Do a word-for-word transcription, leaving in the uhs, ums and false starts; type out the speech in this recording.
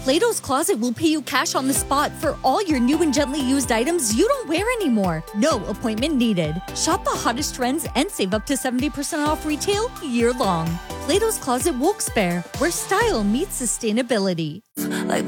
Plato's Closet will pay you cash on the spot for all your new and gently used items you don't wear anymore. No appointment needed. Shop the hottest trends and save up to seventy percent off retail year long. Plato's Closet Wilkes-Barre, where style meets sustainability. Like